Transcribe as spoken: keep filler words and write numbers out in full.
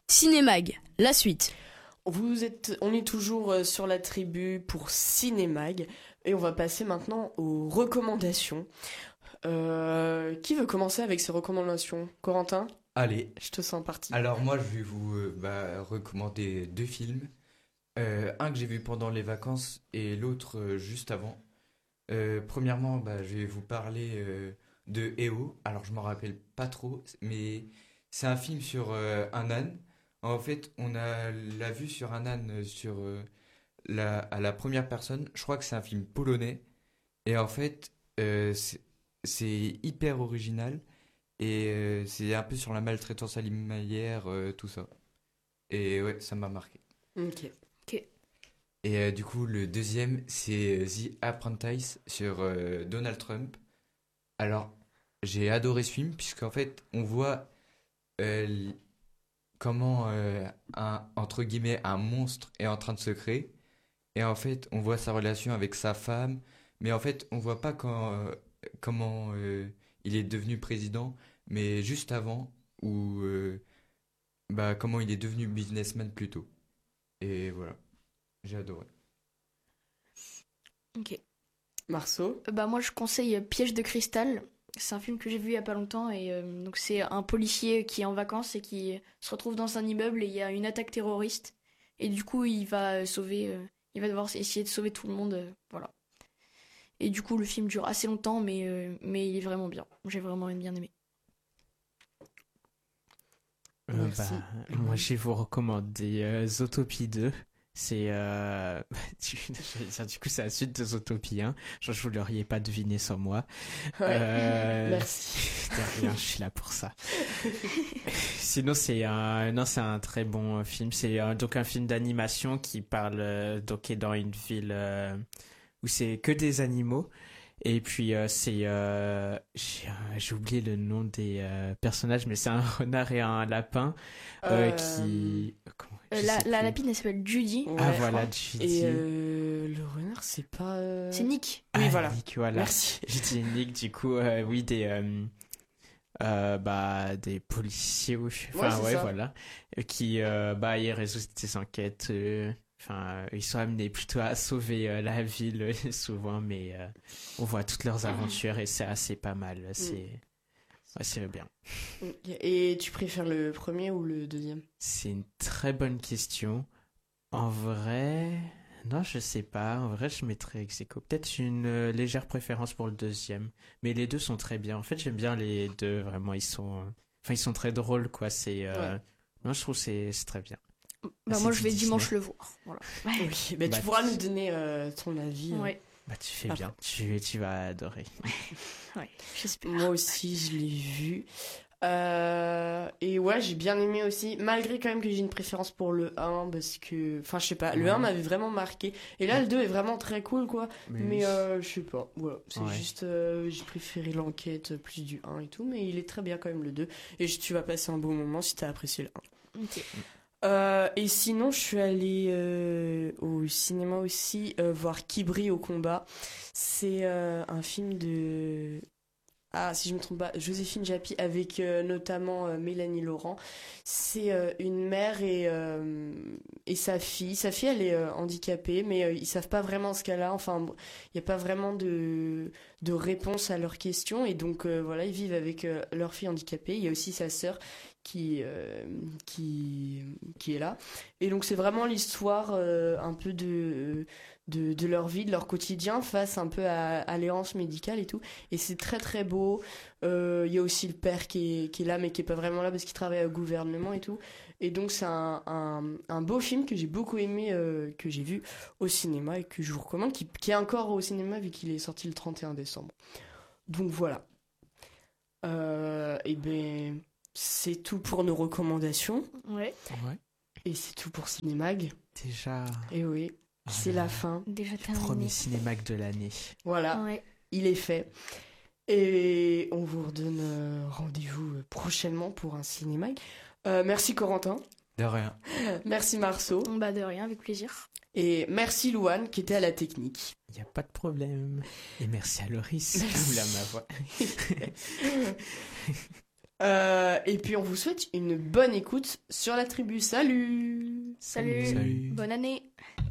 Cinémag, la suite. Vous êtes, on est toujours euh, sur la tribu pour Cinémag et on va passer maintenant aux recommandations. Euh, qui veut commencer avec ses recommandations? Corentin, Allez, je te sens parti. alors moi je vais vous euh, bah, recommander deux films. Euh, un que j'ai vu pendant les vacances et l'autre euh, juste avant. Euh, premièrement, bah, je vais vous parler euh, de E O. Alors je m'en rappelle pas trop, mais c'est un film sur euh, un âne. En fait, on a la vue sur un âne euh, sur euh, la, à la première personne. Je crois que c'est un film polonais. Et en fait, euh, c'est c'est hyper original. Et euh, c'est un peu sur la maltraitance animalière, euh, tout ça. Et ouais, ça m'a marqué. Ok. Et euh, du coup, le deuxième, c'est euh, The Apprentice sur euh, Donald Trump. Alors, j'ai adoré ce film, puisqu'en fait, on voit euh, l- comment, euh, un, entre guillemets, un monstre est en train de se créer. Et en fait, on voit sa relation avec sa femme. Mais en fait, on voit pas quand, euh, comment euh, il est devenu président, mais juste avant, ou euh, bah, comment il est devenu businessman plus tôt. Et voilà, j'ai adoré. Ok. Marceau. Euh, Bah moi je conseille euh, Piège de cristal. C'est un film que j'ai vu il y a pas longtemps et euh, donc c'est un policier qui est en vacances et qui se retrouve dans un immeuble et il y a une attaque terroriste et du coup il va euh, sauver, euh, il va devoir essayer de sauver tout le monde, euh, voilà. Et du coup le film dure assez longtemps mais euh, mais il est vraiment bien. J'ai vraiment bien aimé. Euh, Merci. bah, moi, je vais vous recommander euh, Zootopie deux. C'est euh... du j'allais dire, du coup, c'est la suite de Zootopie un. Genre, je vous l'auriez pas deviné sans moi. Ouais. Euh, Merci. De rien, je suis là pour ça. Sinon, c'est un, non, c'est un très bon euh, film. C'est euh, donc un film d'animation qui parle euh, donc qui est dans une ville euh, où c'est que des animaux. Et puis euh, c'est euh, j'ai, euh, j'ai oublié le nom des euh, personnages, mais c'est un renard et un lapin euh, Euh, qui comment, Euh, je la, sais la plus. lapine elle s'appelle Judy. Ouais. Ah je voilà, crois. Judy. Et euh, le renard, c'est pas. euh, C'est Nick. Oui, Ah, voilà. Nick, voilà. Merci. J'ai dit Nick, du coup, euh, oui, des, euh, euh, bah, des policiers, ou, Ouais, enfin, c'est ouais, ça. voilà, euh, qui, euh, bah, ils résolvent des enquêtes, euh, enfin, euh, ils sont amenés plutôt à sauver euh, la ville, euh, souvent, mais euh, on voit toutes leurs aventures et c'est assez pas mal, c'est, ouais, c'est bien. Ok. Et tu préfères le premier ou le deuxième? C'est une très bonne question. En vrai, non, je sais pas. En vrai, je mettrais ex aequo. Peut-être une euh, légère préférence pour le deuxième. Mais les deux sont très bien. En fait, j'aime bien les deux. Vraiment, ils sont, euh, enfin, ils sont très drôles, quoi. C'est, euh, Ouais. non, je trouve que c'est, c'est très bien. Bah c'est moi du je vais Disney. dimanche le voir. Voilà. Oui, bah, Bah, tu pourras tu- nous donner euh, ton avis. euh. Ouais. Bah, tu fais Parfait. bien. Tu, tu vas adorer. Ouais. J'espère. Moi aussi, je l'ai vu. Euh, et ouais, j'ai bien aimé aussi, malgré quand même que j'ai une préférence pour le un, parce que, enfin, je sais pas, le Ouais. un m'avait vraiment marqué. Et là, le deux est vraiment très cool, quoi. Mais Mais oui. euh, je sais pas, voilà. C'est Ouais. juste, euh, j'ai préféré l'enquête plus du un et tout, mais il est très bien quand même le deux. Et je- tu vas passer un bon moment si t'as apprécié le un. Ok. Euh, et sinon, je suis allée euh, au cinéma aussi euh, voir Qui brille au combat. C'est euh, un film de... Ah, si je me trompe pas, Joséphine Japy avec euh, notamment euh, Mélanie Laurent. C'est euh, une mère et, euh, et sa fille. Sa fille, elle est euh, handicapée, mais euh, ils savent pas vraiment ce qu'elle a. Enfin, il n'y a pas vraiment de, de réponse à leurs questions. Et donc, euh, voilà, ils vivent avec euh, leur fille handicapée. Il y a aussi sa sœur qui, euh, qui, qui est là. Et donc, c'est vraiment l'histoire euh, un peu de, de, de leur vie, de leur quotidien face un peu à, à l'errance médicale et tout. Et c'est très très beau. Euh, Il y a aussi le père qui est, qui est là, mais qui est pas vraiment là parce qu'il travaille au gouvernement et tout. Et donc c'est un, un, un beau film que j'ai beaucoup aimé, euh, que j'ai vu au cinéma et que je vous recommande, qui, qui est encore au cinéma vu qu'il est sorti le trente et un décembre. Donc voilà. Euh, et ben c'est tout pour nos recommandations. Ouais. Ouais. Et c'est tout pour Cinémag. Déjà. Et oui, Oh c'est là la là. fin. Déjà Premier terminé. cinémac de l'année. Voilà, Ouais. il est fait. Et on vous redonne euh, rendez-vous euh, prochainement pour un Cinémag. Euh, merci Corentin, De rien. merci Marceau, Bah de rien, avec plaisir. et merci Louane qui était à la technique. Il n'y a pas de problème. Et merci à Loris. Merci. Oula, ma voix. Euh, et puis on vous souhaite une bonne écoute sur la tribu. Salut! Salut, Salut. bonne année.